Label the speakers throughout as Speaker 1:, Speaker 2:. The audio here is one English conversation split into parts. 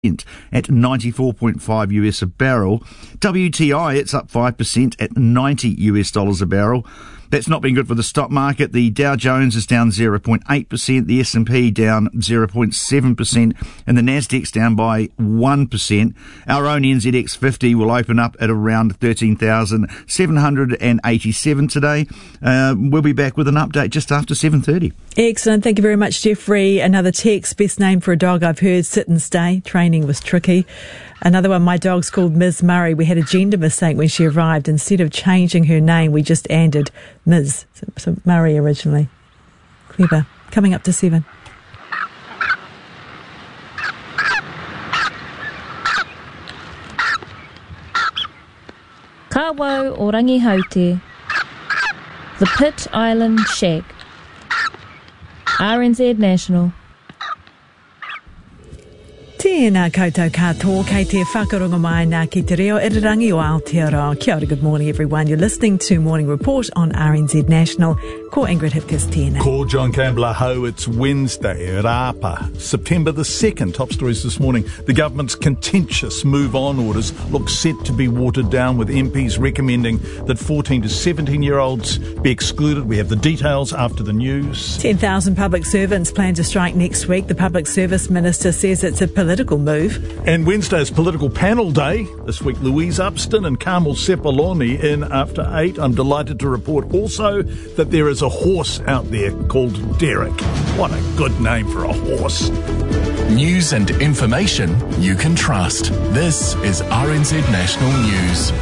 Speaker 1: at 94.5 US a barrel. WTI, it's up 5% at $90 US a barrel. That's not been good for the stock market. The Dow Jones is down 0.8%, the S&P down 0.7%, and the Nasdaq's down by 1%. Our own NZX 50 will open up at around 13,787 today. We'll be back with an update just after 7:30.
Speaker 2: Excellent. Thank you very much, Jeffrey. Another text, best name for a dog I've heard, sit and stay. Training was tricky. Another one, my dog's called Ms. Murray. We had a gender mistake when she arrived. Instead of changing her name, we just added Ms. So Murray originally. Clever. Coming up to 7.
Speaker 3: Kawo o Rangihaute. The Pitt Island Shag. RNZ National.
Speaker 2: Tēnā koutou katoa, kei te whakarunga mai nā ki te reo irirangi o Aotearoa. Kia ora, good morning everyone. You're listening to Morning Report on RNZ National. Ko Ingrid Hipkiss tēnā.
Speaker 4: Ko John Campbell, ho, it's Wednesday, Rapa, September the 2nd. Top stories this morning. The government's contentious move-on orders look set to be watered down, with MPs recommending that 14 to 17-year-olds be excluded. We have the details after the news.
Speaker 2: 10,000 public servants plan to strike next week. The Public Service Minister says it's a political move.
Speaker 4: And Wednesday's political panel day. This week, Louise Upston and Carmel Sepuloni in after 8. I'm delighted to report also that there is a horse out there called Derek. What a good name for a horse.
Speaker 5: News and information you can trust. This is RNZ National News.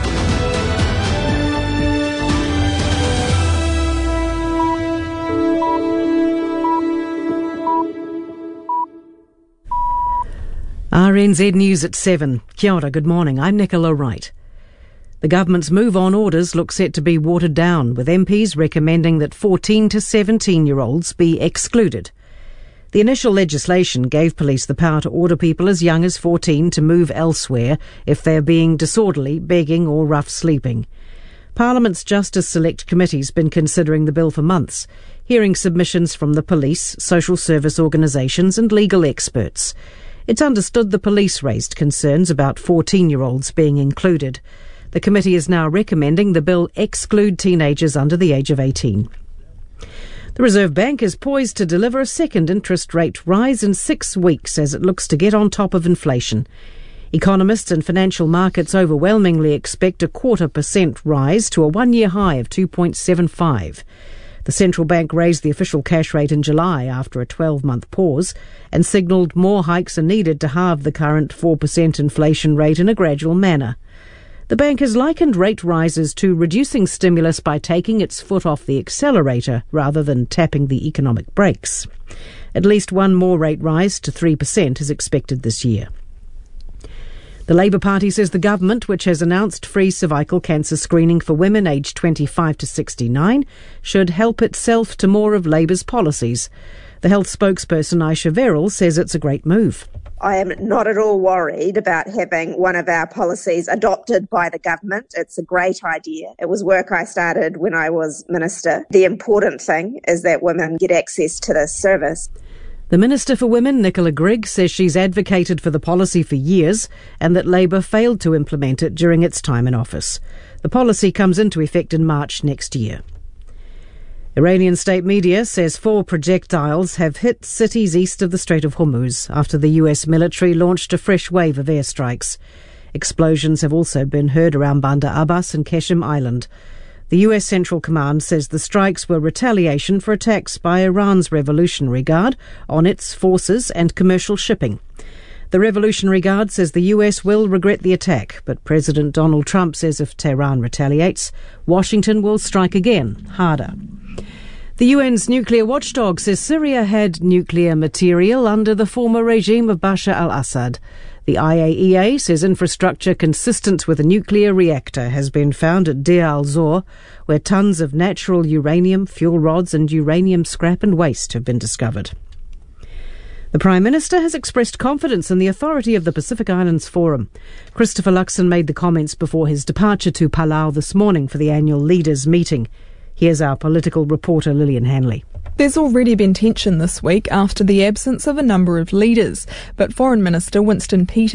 Speaker 6: RNZ News at 7. Kia ora, good morning. I'm Nicola Wright. The government's move-on orders look set to be watered down, with MPs recommending that 14 to 17-year-olds be excluded. The initial legislation gave police the power to order people as young as 14 to move elsewhere if they're being disorderly, begging or rough sleeping. Parliament's Justice Select Committee's been considering the bill for months, hearing submissions from the police, social service organisations and legal experts. It's understood the police raised concerns about 14-year-olds being included. The committee is now recommending the bill exclude teenagers under the age of 18. The Reserve Bank is poised to deliver a second interest rate rise in 6 weeks as it looks to get on top of inflation. Economists and financial markets overwhelmingly expect a 0.25% rise to a one-year high of 2.75. The central bank raised the official cash rate in July after a 12-month pause and signalled more hikes are needed to halve the current 4% inflation rate in a gradual manner. The bank has likened rate rises to reducing stimulus by taking its foot off the accelerator rather than tapping the economic brakes. At least one more rate rise to 3% is expected this year. The Labour Party says the government, which has announced free cervical cancer screening for women aged 25 to 69, should help itself to more of Labour's policies. The health spokesperson Aisha Verrill says it's a great move.
Speaker 7: I am not at all worried about having one of our policies adopted by the government. It's a great idea. It was work I started when I was Minister. The important thing is that women get access to this service.
Speaker 6: The Minister for Women, Nicola Grigg, says she's advocated for the policy for years and that Labour failed to implement it during its time in office. The policy comes into effect in March next year. Iranian state media says 4 projectiles have hit cities east of the Strait of Hormuz after the US military launched a fresh wave of airstrikes. Explosions have also been heard around Bandar Abbas and Qeshm Island. The US Central Command says the strikes were retaliation for attacks by Iran's Revolutionary Guard on its forces and commercial shipping. The Revolutionary Guard says the US will regret the attack, but President Donald Trump says if Tehran retaliates, Washington will strike again, harder. The UN's nuclear watchdog says Syria had nuclear material under the former regime of Bashar al-Assad. The IAEA says infrastructure consistent with a nuclear reactor has been found at Deir al-Zor, where tons of natural uranium, fuel rods and uranium scrap and waste have been discovered. The Prime Minister has expressed confidence in the authority of the Pacific Islands Forum. Christopher Luxon made the comments before his departure to Palau this morning for the annual leaders' meeting. Here's our political reporter Lillian Hanley.
Speaker 8: There's already been tension this week after the absence of a number of leaders, but Foreign Minister Winston Peters